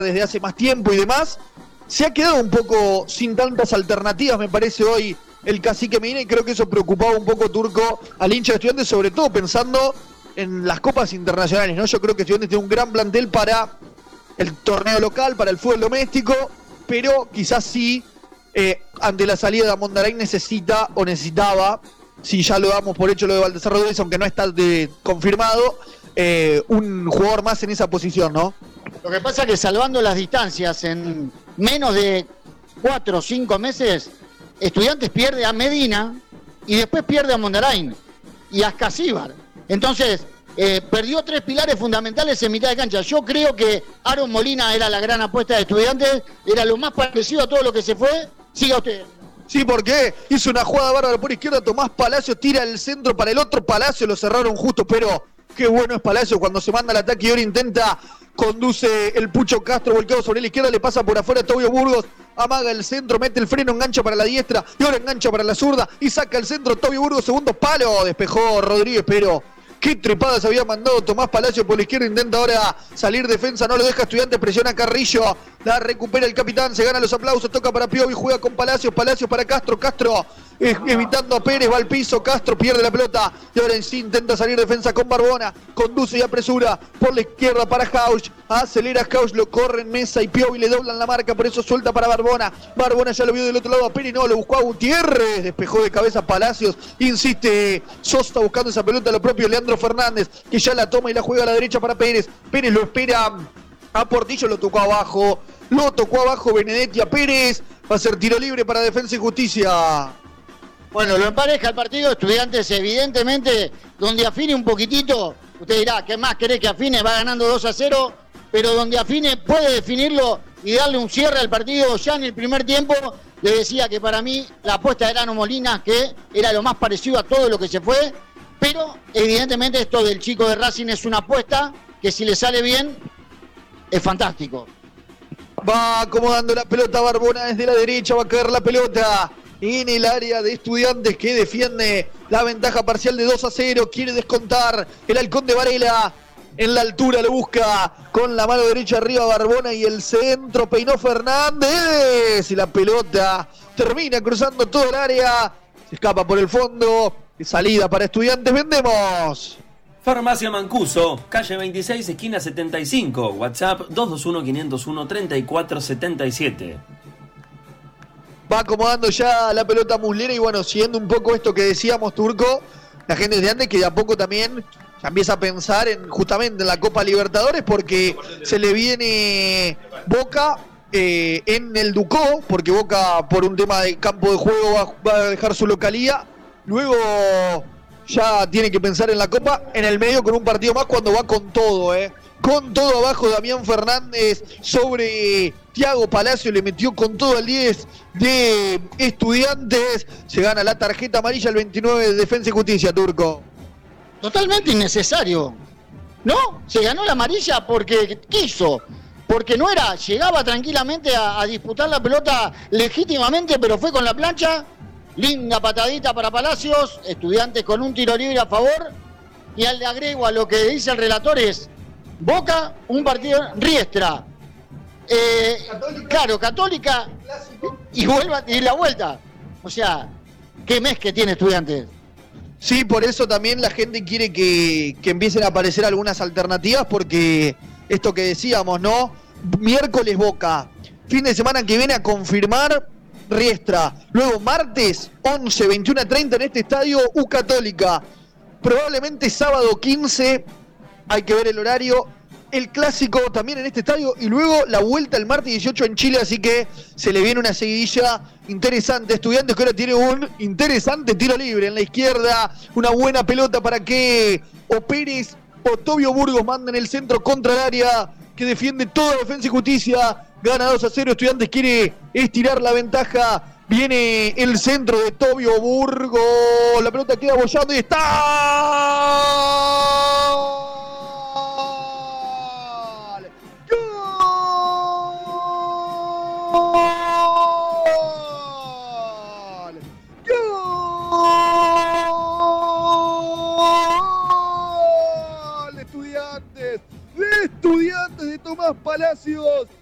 desde hace más tiempo y demás. Se ha quedado un poco sin tantas alternativas, me parece, hoy el Cacique Medina, y creo que eso preocupaba un poco, Turco, al hincha de Estudiantes, sobre todo pensando en las copas internacionales, ¿no? Yo creo que Estudiantes tiene un gran plantel para el torneo local, para el fútbol doméstico, pero quizás sí, ante la salida de Amondarain necesitaba, si ya lo damos por hecho lo de Baltasar Rodríguez, aunque no está confirmado, un jugador más en esa posición, ¿no? Lo que pasa es que salvando las distancias, en menos de 4 o 5 meses, Estudiantes pierde a Medina y después pierde a Mondarain y a Ascasíbar. Entonces, perdió 3 pilares fundamentales en mitad de cancha. Yo creo que Aaron Molina era la gran apuesta de Estudiantes, era lo más parecido a todo lo que se fue. Siga usted. Sí, porque hizo una jugada bárbara por izquierda, Tomás Palacio tira el centro para el otro, Palacio lo cerraron justo, pero qué bueno es Palacio cuando se manda al ataque y ahora intenta, conduce el Pucho Castro volcado sobre la izquierda, le pasa por afuera a Tobio Burgos, amaga el centro, mete el freno, engancha para la diestra y ahora engancha para la zurda y saca el centro, Tobio Burgos, segundo palo, despejó Rodríguez, pero qué trepada se había mandado Tomás Palacio por la izquierda, intenta ahora salir defensa, no lo deja Estudiantes, presiona a Carrillo, la recupera el capitán, se gana los aplausos, toca para Piovi, juega con Palacios, Palacios para Castro, Castro evitando a Pérez, va al piso, Castro pierde la pelota y ahora en sí intenta salir defensa con Barbona, conduce y apresura por la izquierda para Hausch, acelera Hausch, lo corre en Mesa y Piovi le doblan la marca, por eso suelta para Barbona, Barbona ya lo vio del otro lado a Pérez, no, lo buscó a Gutiérrez, despejó de cabeza Palacios, insiste Sosa buscando esa pelota, lo propio Leandro Fernández, que ya la toma y la juega a la derecha para Pérez, Pérez lo espera a Portillo, lo tocó abajo Benedetti a Pérez, va a ser tiro libre para Defensa y Justicia. Bueno, lo empareja el partido, Estudiantes evidentemente, donde afine un poquitito, usted dirá, ¿qué más querés que afine? Va ganando 2-0, pero donde afine puede definirlo y darle un cierre al partido. Ya en el primer tiempo le decía que para mí la apuesta de Aaron Molina, que era lo más parecido a todo lo que se fue, pero evidentemente esto del chico de Racing es una apuesta que si le sale bien, es fantástico. Va acomodando la pelota Barbona desde la derecha, va a caer la pelota en el área de Estudiantes que defiende la ventaja parcial de 2-0, quiere descontar el Halcón de Varela, en la altura lo busca con la mano derecha arriba Barbona y el centro peinó Fernández y la pelota termina cruzando todo el área, se escapa por el fondo, salida para Estudiantes, vendemos. Farmacia Mancuso, calle 26, esquina 75, WhatsApp 221-501-3477. Va acomodando ya la pelota Muslera y bueno, siguiendo un poco esto que decíamos, Turco, la gente de antes que de a poco también ya empieza a pensar justamente en la Copa Libertadores porque se le viene Boca en el Ducó, porque Boca por un tema de campo de juego va a dejar su localía, luego ya tiene que pensar en la Copa, en el medio con un partido más cuando va con todo, con todo abajo Damián Fernández sobre Thiago Palacio, le metió con todo al 10 de Estudiantes, se gana la tarjeta amarilla el 29 de Defensa y Justicia, Turco. Totalmente innecesario, ¿no? Se ganó la amarilla porque quiso, porque no era, llegaba tranquilamente a disputar la pelota legítimamente, pero fue con la plancha. Linda patadita para Palacios, Estudiantes con un tiro libre a favor, y al de agrego a lo que dice el relator es Boca, un partido Riestra, claro, Católica y la vuelta. O sea, qué mes que tiene Estudiantes. Sí, por eso también la gente quiere que empiecen a aparecer algunas alternativas, porque esto que decíamos, ¿no? Miércoles Boca, fin de semana que viene a confirmar Riestra, luego martes 11, 21:30 en este estadio U Católica, probablemente sábado 15, hay que ver el horario, el clásico también en este estadio y luego la vuelta el martes 18 en Chile, así que se le viene una seguidilla interesante. Estudiantes que ahora tiene un interesante tiro libre en la izquierda, una buena pelota para que o Pérez o Tobio Burgos manden el centro contra el área que defiende toda Defensa y Justicia. Gana 2-0, Estudiantes quiere estirar la ventaja. Viene el centro de Tobio Burgos. La pelota queda bollando y está. ¡Gol! ¡Gol! Estudiantes de Tomás Palacios.